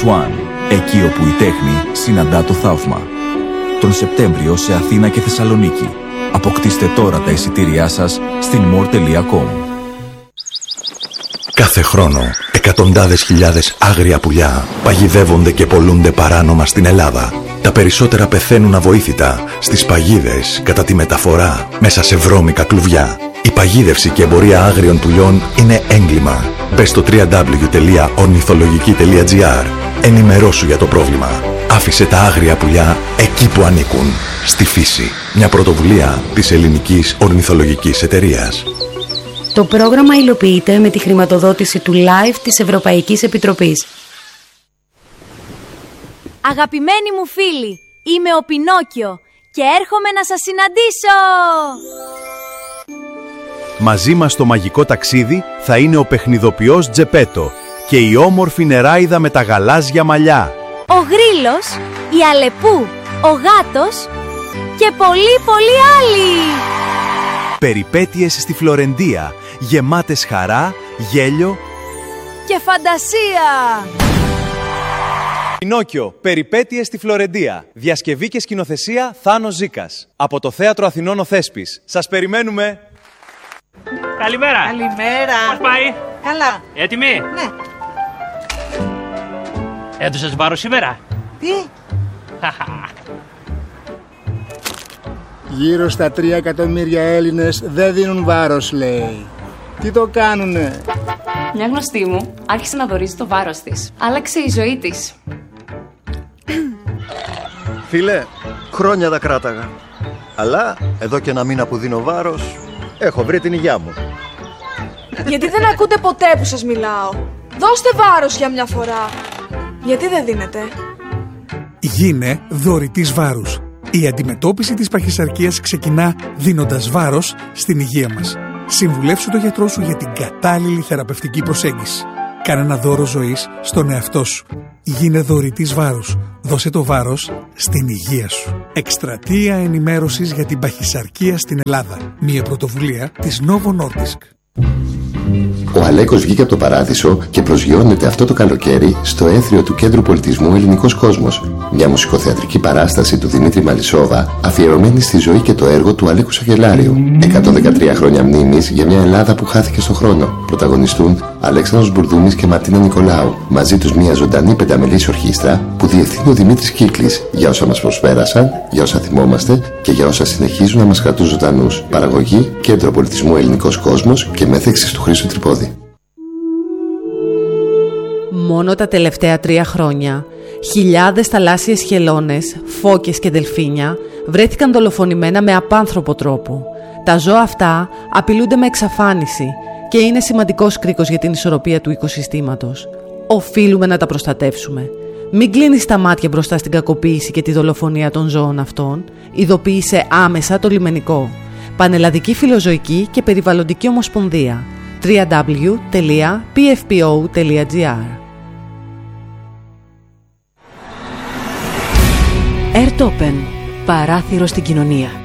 One, εκεί όπου η τέχνη συναντά το θαύμα. Τον Σεπτέμβριο σε Αθήνα και Θεσσαλονίκη. Αποκτήστε τώρα τα εισιτήριά σας στην more.com. Κάθε χρόνο, εκατοντάδες χιλιάδες άγρια πουλιά παγιδεύονται και πωλούνται παράνομα στην Ελλάδα. Τα περισσότερα πεθαίνουν αβοήθητα στις παγίδες, κατά τη μεταφορά, μέσα σε βρώμικα κλουβιά. Η παγίδευση και εμπορία άγριων πουλιών είναι έγκλημα. Μπες στο www.ornithologiky.gr. Ενημερώσου για το πρόβλημα. Άφησε τα άγρια πουλιά εκεί που ανήκουν. Στη φύση. Μια πρωτοβουλία της Ελληνικής Ορνηθολογικής Εταιρείας. Το πρόγραμμα υλοποιείται με τη χρηματοδότηση του LIFE της Ευρωπαϊκής Επιτροπής. Αγαπημένοι μου φίλοι, είμαι ο Πινόκιο και έρχομαι να σας συναντήσω! Μαζί μας στο μαγικό ταξίδι θα είναι ο παιχνιδοποιός Τζεπέτο και η όμορφη νεράιδα με τα γαλάζια μαλλιά. Ο Γρίλος, η Αλεπού, ο Γάτος και πολλοί άλλοι! Περιπέτειες στη Φλωρεντία, γεμάτες χαρά, γέλιο και φαντασία! Πινόκιο, περιπέτειες στη Φλωρεντία. Διασκευή και σκηνοθεσία Θάνος Ζήκας. Από το Θέατρο Αθηνών ο Θέσπης. Σας περιμένουμε! Καλημέρα! Καλημέρα! Πώς πάει? Καλά! Έτοιμοι? Ναι! Έδωσες βάρος σήμερα? Τι? Γύρω στα 3 εκατομμύρια Έλληνες δεν δίνουν βάρος, λέει. Τι το κάνουνε? Μια γνωστή μου άρχισε να δωρίζει το βάρος της. Άλλαξε η ζωή της. Φίλε, χρόνια τα κράταγα. Αλλά εδώ και ένα μήνα που δίνω βάρος, έχω βρει την υγειά μου. Γιατί δεν ακούτε ποτέ που σας μιλάω? Δώστε βάρος για μια φορά. Γιατί δεν δίνετε? Γίνε δωρητής βάρους. Η αντιμετώπιση της παχυσαρκίας ξεκινά δίνοντας βάρος στην υγεία μας. Συμβουλεύσου τον γιατρό σου για την κατάλληλη θεραπευτική προσέγγιση. Κάνε ένα δώρο ζωής στον εαυτό σου. Γίνε δωρητής βάρους. Δώσε το βάρος στην υγεία σου. Εκστρατεία ενημέρωσης για την παχυσαρκία στην Ελλάδα. Μια πρωτοβουλία της Novo Nordisk. Ο Αλέκος βγήκε από το παράδεισο και προσγειώνεται αυτό το καλοκαίρι στο έθριο του Κέντρου Πολιτισμού Ελληνικός Κόσμος. Μια μουσικοθεατρική παράσταση του Δημήτρη Μαλισσόβα αφιερωμένη στη ζωή και το έργο του Αλέκου Σακελάριου. 113 χρόνια μνήμης για μια Ελλάδα που χάθηκε στο χρόνο. Πρωταγωνιστούν Αλέξανδρος Μπουρδούμης και Μαρτίνα Νικολάου. Μαζί τους μια ζωντανή πενταμελής ορχήστρα που διευθύνει ο Δημήτρης Κύκλης για όσα μας προσπέρασαν, για όσα θυμόμαστε και για όσα συνεχίζουν να μας κρατούν ζωντανούς. Παραγωγή Κέντρο Πολιτισμού Ελληνικός Κόσμος και μέθεξης του Χρήστου Τρυπόδη. Μόνο τα τελευταία 3 χρόνια, χιλιάδες θαλάσσιες χελώνες, φώκες και δελφίνια βρέθηκαν δολοφονημένα με απάνθρωπο τρόπο. Τα ζώα αυτά απειλούνται με εξαφάνιση και είναι σημαντικός κρίκος για την ισορροπία του οικοσυστήματος. Οφείλουμε να τα προστατεύσουμε. Μην κλείνεις τα μάτια μπροστά στην κακοποίηση και τη δολοφονία των ζώων αυτών. Ειδοποίησε άμεσα το λιμενικό. Πανελλαδική Φιλοζωική και Περιβαλλοντική Ομοσπονδία. www.pfpo.gr. Airtopen. Παράθυρο στην κοινωνία.